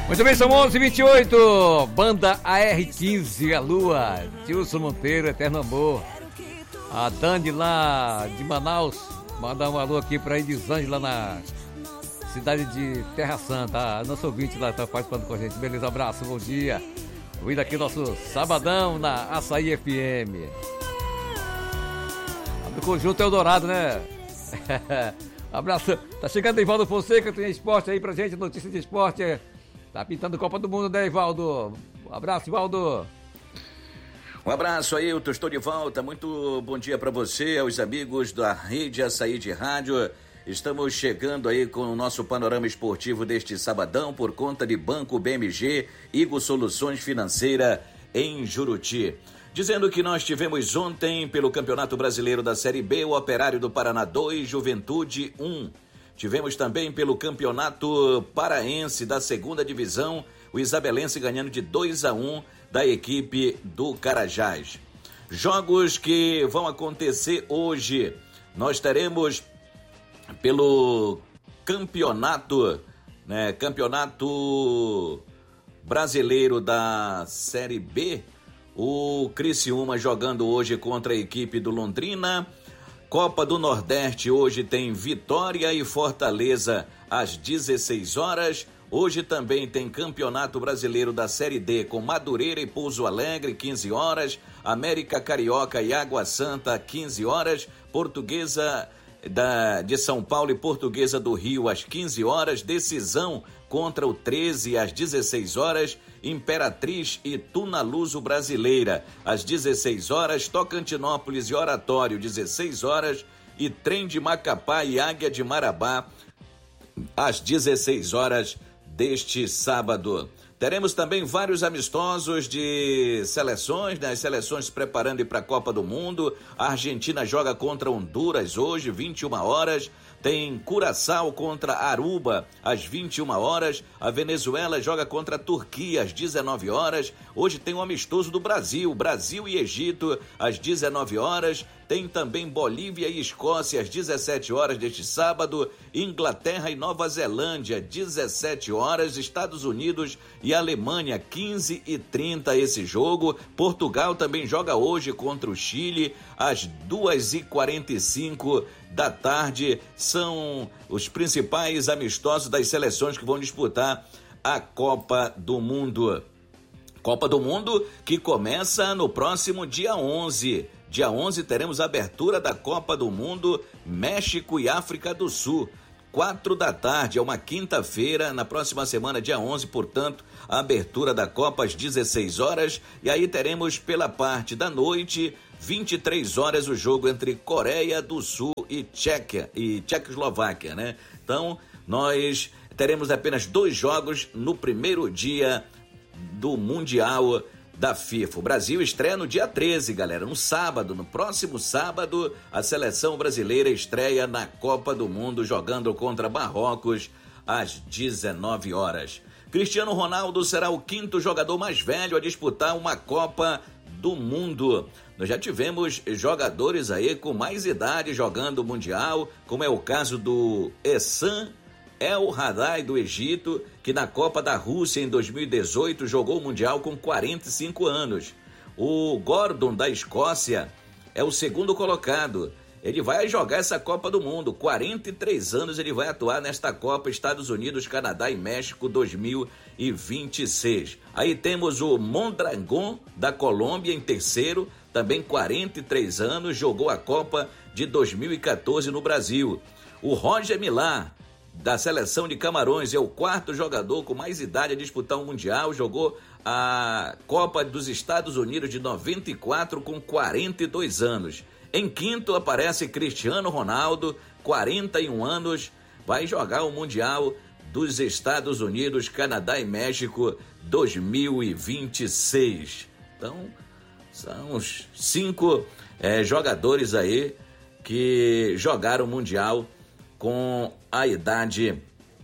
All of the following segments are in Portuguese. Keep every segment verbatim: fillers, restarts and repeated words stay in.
Muito bem, são onze e vinte e oito. Banda A R quinze, a Lua. Tilson Monteiro, Eterno Amor. A Dani lá de Manaus. Mandar um alô aqui pra Elisângela na cidade de Terra Santa. A nossa ouvinte lá tá participando com a gente. Beleza, abraço, bom dia. Ouvindo aqui nosso sabadão na Açaí F M. Do Conjunto Eldorado, né? Abraço. Tá chegando Ivaldo Fonseca, tem esporte aí pra gente, notícia de esporte. Tá pintando Copa do Mundo, né, Ivaldo? Um abraço, Ivaldo. Um abraço aí, eu estou de volta. Muito bom dia para você, aos amigos da Rede Açaí de Rádio. Estamos chegando aí com o nosso panorama esportivo deste sabadão por conta de Banco B M G, Igor Soluções Financeira em Juruti. Dizendo que nós tivemos ontem pelo Campeonato Brasileiro da Série B, o Operário do Paraná dois, Juventude um. Tivemos também pelo Campeonato Paraense da Segunda Divisão, o Isabelense ganhando de dois a um da equipe do Carajás. Jogos que vão acontecer hoje. Nós teremos pelo Campeonato, né, Campeonato Brasileiro da Série B, o Criciúma jogando hoje contra a equipe do Londrina. Copa do Nordeste, hoje tem Vitória e Fortaleza às dezesseis horas. Hoje também tem Campeonato Brasileiro da Série D com Madureira e Pouso Alegre, quinze horas. América Carioca e Água Santa, quinze horas. Portuguesa da, de São Paulo e Portuguesa do Rio às quinze horas. Decisão contra o treze às dezesseis horas. Imperatriz e Tunaluso Brasileira às dezesseis horas. Tocantinópolis e Oratório, dezesseis horas. E Trem de Macapá e Águia de Marabá às dezesseis horas deste sábado. Teremos também vários amistosos de seleções, né? As seleções se preparando para a Copa do Mundo. A Argentina joga contra Honduras hoje, vinte e uma horas. Tem Curaçao contra Aruba às vinte e uma horas. A Venezuela joga contra a Turquia às dezenove horas. Hoje tem um amistoso do Brasil, Brasil e Egito às dezenove horas. Tem também Bolívia e Escócia às dezessete horas deste sábado. Inglaterra e Nova Zelândia, dezessete horas. Estados Unidos e Alemanha, quinze e trinta esse jogo. Portugal também joga hoje contra o Chile às duas e quarenta e cinco da tarde. São os principais amistosos das seleções que vão disputar a Copa do Mundo. Copa do Mundo que começa no próximo dia onze. Dia onze teremos a abertura da Copa do Mundo, México e África do Sul. Quatro da tarde, é uma quinta-feira, na próxima semana, dia onze, portanto, a abertura da Copa às dezesseis horas. E aí teremos pela parte da noite, vinte e três horas, o jogo entre Coreia do Sul e Tchequia, e Tchecoslováquia, né? Então, nós teremos apenas dois jogos no primeiro dia do Mundial da FIFA. O Brasil estreia no dia treze, galera, no sábado, no próximo sábado, a seleção brasileira estreia na Copa do Mundo, jogando contra Marrocos às dezenove horas. Cristiano Ronaldo será o quinto jogador mais velho a disputar uma Copa do Mundo. Nós já tivemos jogadores aí com mais idade jogando o Mundial, como é o caso do Essam El Haddad do Egito, que na Copa da Rússia em dois mil e dezoito jogou o Mundial com quarenta e cinco anos. O Gordon da Escócia é o segundo colocado. Ele vai jogar essa Copa do Mundo. quarenta e três anos ele vai atuar nesta Copa Estados Unidos, Canadá e México dois mil e vinte e seis. Aí temos o Mondragon da Colômbia em terceiro, também quarenta e três anos, jogou a Copa de dois mil e quatorze no Brasil. O Roger Millar da seleção de Camarões é o quarto jogador com mais idade a disputar um Mundial, jogou a Copa dos Estados Unidos de noventa e quatro com quarenta e dois anos. Em quinto aparece Cristiano Ronaldo, quarenta e um anos, vai jogar o Mundial dos Estados Unidos, Canadá e México dois mil e vinte e seis. Então, são os cinco é, jogadores aí que jogaram o Mundial com a idade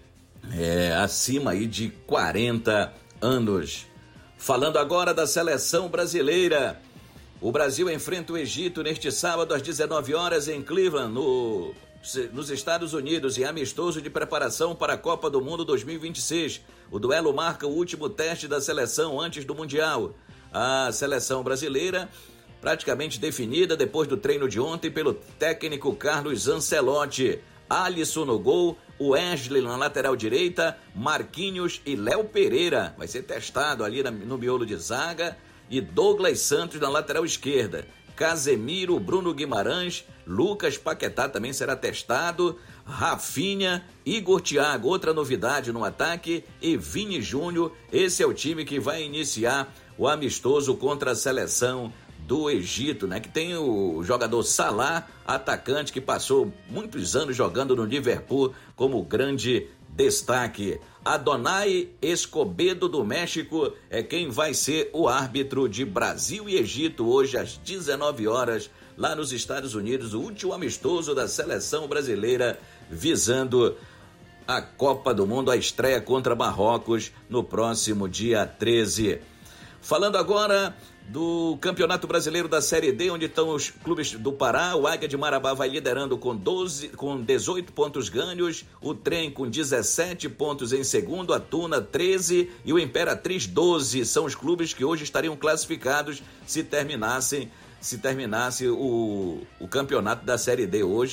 é, acima aí de quarenta anos. Falando agora da seleção brasileira, o Brasil enfrenta o Egito neste sábado às dezenove horas em Cleveland, no nos Estados Unidos em amistoso de preparação para a Copa do Mundo dois mil e vinte e seis. O duelo marca o último teste da seleção antes do Mundial. A seleção brasileira praticamente definida depois do treino de ontem pelo técnico Carlos Ancelotti. Alisson no gol, Wesley na lateral direita, Marquinhos e Léo Pereira. Vai ser testado ali no miolo de zaga. E Douglas Santos na lateral esquerda. Casemiro, Bruno Guimarães, Lucas Paquetá também será testado, Rafinha, Igor Thiago, outra novidade no ataque, e Vini Júnior. Esse é o time que vai iniciar o amistoso contra a seleção do Egito, né? Que tem o jogador Salah, atacante que passou muitos anos jogando no Liverpool como grande destaque. Adonai Escobedo do México é quem vai ser o árbitro de Brasil e Egito hoje às dezenove horas lá nos Estados Unidos, o último amistoso da seleção brasileira visando a Copa do Mundo, a estreia contra Marrocos no próximo dia treze. Falando agora do Campeonato Brasileiro da Série D, onde estão os clubes do Pará. O Águia de Marabá vai liderando com, doze, com dezoito pontos ganhos, o Trem com dezessete pontos em segundo, a Tuna treze e o Imperatriz doze. São os clubes que hoje estariam classificados se terminassem, se terminasse o, o campeonato da Série D hoje,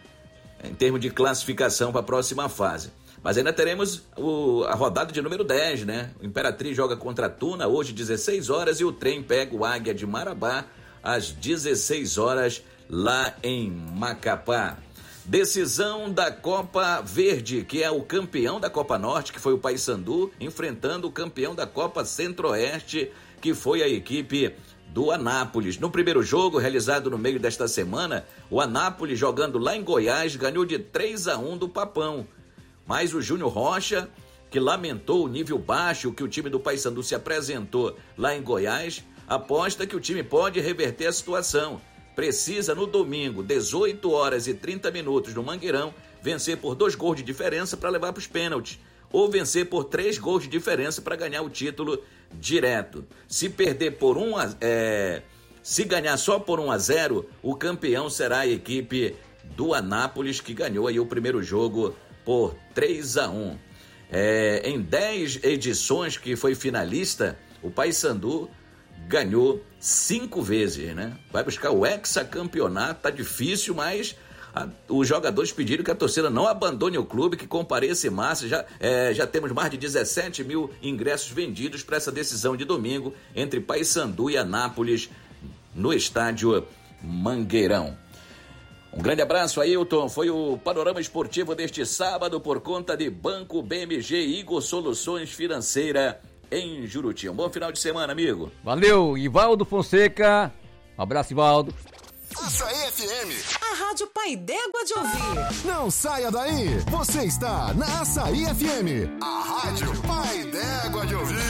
em termos de classificação para a próxima fase. Mas ainda teremos o, a rodada de número dez, né? O Imperatriz joga contra a Tuna hoje, dezesseis horas, e o Trem pega o Águia de Marabá às dezesseis horas, lá em Macapá. Decisão da Copa Verde, que é o campeão da Copa Norte, que foi o Paysandu, enfrentando o campeão da Copa Centro-Oeste, que foi a equipe do Anápolis. No primeiro jogo, realizado no meio desta semana, o Anápolis, jogando lá em Goiás, ganhou de três a um do Papão. Mas o Júnior Rocha, que lamentou o nível baixo que o time do Paysandu se apresentou lá em Goiás, aposta que o time pode reverter a situação. Precisa no domingo, dezoito horas e trinta minutos no Mangueirão, vencer por dois gols de diferença para levar para os pênaltis, ou vencer por três gols de diferença para ganhar o título direto. Se perder por um, é, se ganhar só por um a zero, o campeão será a equipe do Anápolis, que ganhou aí o primeiro jogo por três a um. É, em dez edições que foi finalista, o Paysandu ganhou cinco vezes, né? Vai buscar o hexacampeonato, tá difícil, mas a, os jogadores pediram que a torcida não abandone o clube, que compareça em massa. Já, é, já temos mais de dezessete mil ingressos vendidos para essa decisão de domingo entre Paysandu e Anápolis no estádio Mangueirão. Um grande abraço, Ailton. Foi o panorama esportivo deste sábado por conta de Banco B M G Igor Soluções Financeira em Juruti. Um bom final de semana, amigo. Valeu, Ivaldo Fonseca. Um abraço, Ivaldo. Açaí F M. A Rádio Pai d'Égua de ouvir. Não saia daí. Você está na Açaí F M. A Rádio Pai d'Égua de ouvir.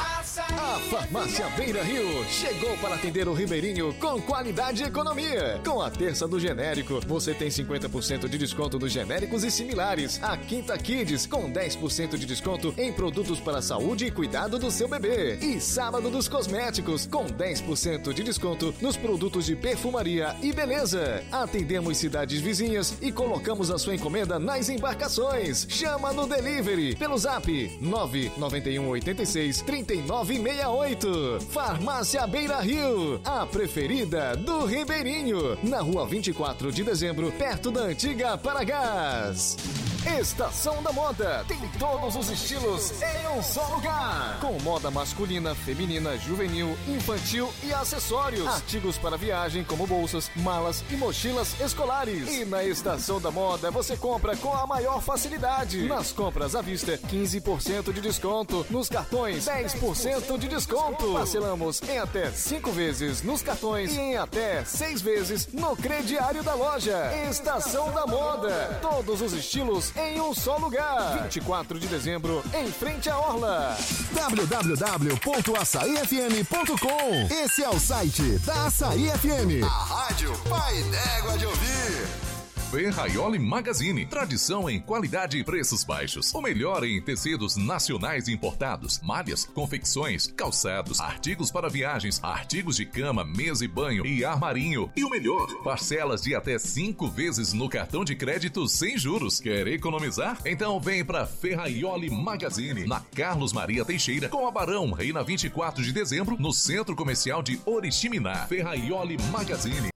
A Farmácia Beira Rio chegou para atender o ribeirinho com qualidade e economia. Com a terça do genérico, você tem cinquenta por cento de desconto nos genéricos e similares. A Quinta Kids com dez por cento de desconto em produtos para a saúde e cuidado do seu bebê. E sábado dos cosméticos com dez por cento de desconto nos produtos de perfumaria e beleza. Atendemos cidades vizinhas e colocamos a sua encomenda nas embarcações. Chama no delivery pelo zap nove nove um oito seis, três nove seis oito. Farmácia Beira Rio, a preferida do ribeirinho, na rua vinte e quatro de dezembro, perto da antiga Paragás. Estação da Moda, tem todos os estilos em um só lugar. Com moda masculina, feminina, juvenil, infantil e acessórios. Artigos para viagem como bolsas, malas e mochilas escolares. E na Estação da Moda você compra com a maior facilidade. Nas compras à vista, quinze por cento de desconto. Nos cartões, dez por cento de desconto. Parcelamos em até cinco vezes nos cartões e em até seis vezes no crediário da loja. Estação da Moda, todos os estilos em um só lugar. vinte e quatro de dezembro, em frente à Orla. w w w ponto açaí f m ponto com. Esse é o site da Açaí F M. A rádio Pai d'Égua de ouvir. Ferraioli Magazine. Tradição em qualidade e preços baixos. O melhor em tecidos nacionais e importados, malhas, confecções, calçados, artigos para viagens, artigos de cama, mesa e banho e armarinho. E o melhor, parcelas de até cinco vezes no cartão de crédito sem juros. Quer economizar? Então vem para Ferraioli Magazine, na Carlos Maria Teixeira, com a Barão, e na vinte e quatro de dezembro, no Centro Comercial de Oriximiná. Ferraioli Magazine.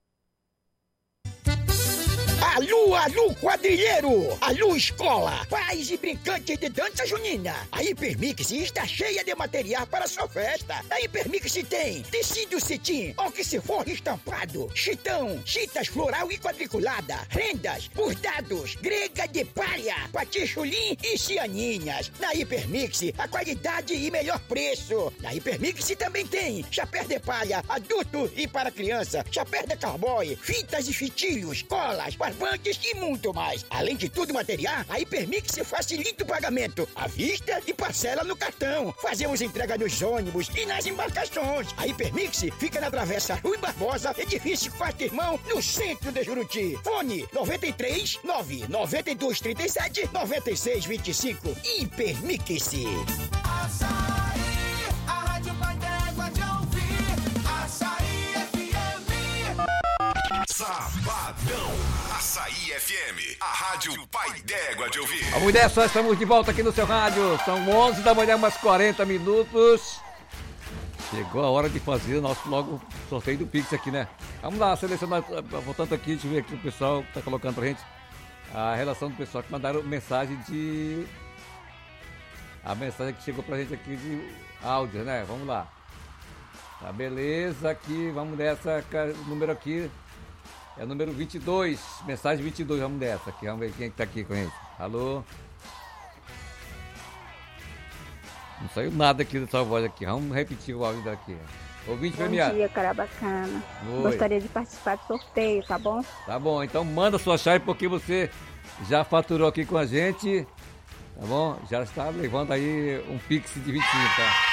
Alô, alô, quadrilheiro! Alô, escola! Pais e brincantes de dança junina! A Hipermix está cheia de material para sua festa! A Hipermix tem tecido cetim, oxifor estampado, chitão, chitas floral e quadriculada, rendas, bordados, grega de palha, paticholim e cianinhas. Na Hipermix, a qualidade e melhor preço. Na Hipermix também tem chapéu de palha, adulto e para criança, chapéu de cowboy, fitas e fitilhos, colas, barbantes e muito mais. Além de tudo material, a Hipermix facilita o pagamento à vista e parcela no cartão. Fazemos entrega nos ônibus e nas embarcações. A Hipermix fica na Travessa Rui Barbosa, edifício Quarto Irmão, no centro de Juruti. Fone noventa e três, nove nove dois, trinta e sete, noventa e seis, vinte e cinco. Hipermix. Açaí, a Rádio Pai d'Égua de ouvir. Açaí F M. Sabadão. Açaí F M, a Rádio Pai d'Égua de ouvir. Vamos nessa, estamos de volta aqui no seu rádio. São onze da manhã, mais quarenta minutos. Chegou a hora de fazer o nosso logo sorteio do Pix aqui, né? Vamos lá, selecionar, voltando aqui, deixa eu ver aqui o pessoal que tá colocando pra gente a relação do pessoal que mandaram mensagem de... A mensagem que chegou pra gente aqui de áudio, né? Vamos lá. Tá, beleza, aqui, vamos nessa, o número aqui é o número vinte e dois, mensagem vinte e dois, vamos nessa aqui, vamos ver quem é que tá aqui com a gente. Alô? Não saiu nada aqui dessa voz aqui, vamos repetir o áudio daqui. Ouvinte premiado. Bom dia, cara bacana. Oi. Gostaria de participar do sorteio, tá bom? Tá bom, então manda sua chave porque você já faturou aqui com a gente, tá bom? Já está levando aí um Pix de vinte e cinco, tá?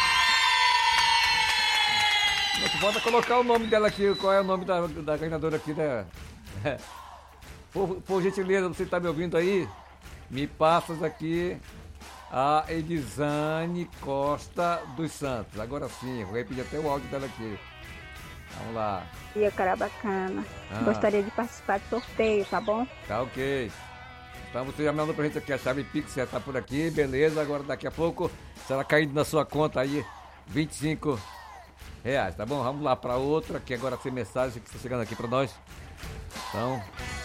Volta a colocar o nome dela aqui, qual é o nome da, da ganhadora aqui, né? Por, por gentileza, você está me ouvindo aí? Me passas aqui a Elisane Costa dos Santos. Agora sim, vou repetir até o áudio dela aqui. Vamos lá. Bom dia, cara bacana. Ah. Gostaria de participar do sorteio, tá bom? Tá ok. Então você já mandou pra gente aqui a chave Pix, já tá por aqui, beleza. Agora daqui a pouco será caindo na sua conta aí vinte e cinco reais, tá bom? Vamos lá para outra, que agora tem mensagem que está chegando aqui para nós. Então,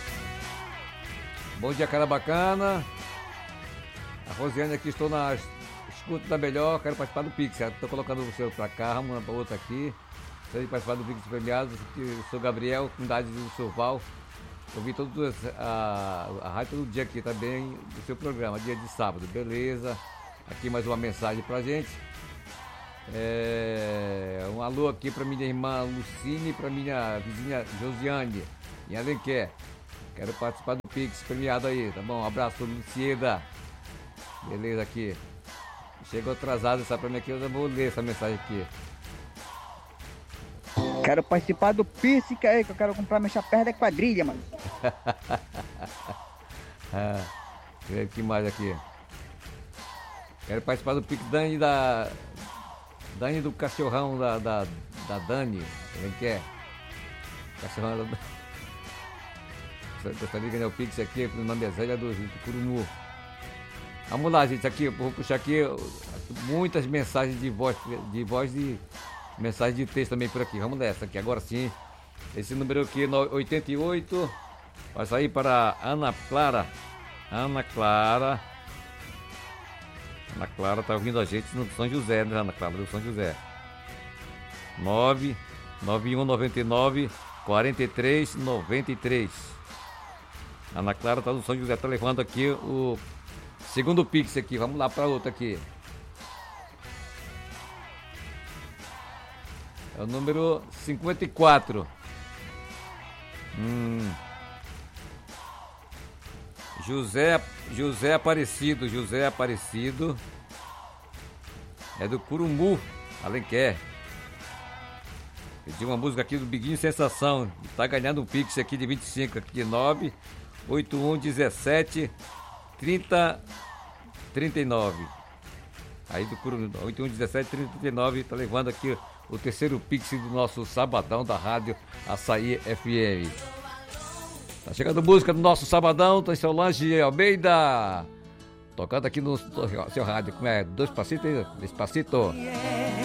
bom dia, cara bacana. A Rosiane aqui, estou na escuta da melhor, quero participar do Pix. Estou colocando o seu para cá, vamos lá para outra aqui. Gostaria de participar do Pix premiados. Eu sou Gabriel, comunidade do Surval. Eu vi todos a, a rádio todo dia aqui também do seu programa, dia de sábado, beleza? Aqui mais uma mensagem pra gente. É, um alô aqui para minha irmã Lucine e para minha vizinha Josiane em Alenquer. Quero participar do Pix premiado aí, tá bom? Um abraço, Lucieda. Beleza aqui. Chegou atrasado essa pra mim aqui, eu vou ler essa mensagem aqui. Quero participar do Pix aí, que eu quero comprar minha chapéu da quadrilha, mano. Ah, deixa eu ver o que mais aqui. Quero participar do Pix Dani da... Dani do cachorrão da, da, da Dani, quem que é? Cachorrão da... Gostaria de ganhar o Pix aqui, o nome é Zélia do, do Curumu. Vamos lá, gente, aqui, vou puxar aqui muitas mensagens de voz, de voz de mensagem de texto também por aqui. Vamos nessa aqui, agora sim. Esse número aqui, oitenta e oito, vai sair para Ana Clara. Ana Clara. Ana Clara tá ouvindo a gente no São José, né, Ana Clara, do São José. nove nove um nove nove quatro três nove três. Ana Clara tá no São José, tá levando aqui o segundo Pix aqui. Vamos lá para outra aqui. É o número cinquenta e quatro. Hum. José, José Aparecido, José Aparecido. É do Curumu, Alenquer. Pediu uma música aqui do Biguinho Sensação. Tá ganhando um Pix aqui de vinte e cinco, aqui de nove oito um um sete, trinta, trinta e nove. Aí do oito um um sete, trinta, trinta e nove, tá levando aqui o terceiro Pix do nosso sabadão da rádio Açaí F M. Tá chegando música do nosso sabadão, tem Solange Almeida tocando aqui no seu rádio. Como é? Dois passitos, Despacito.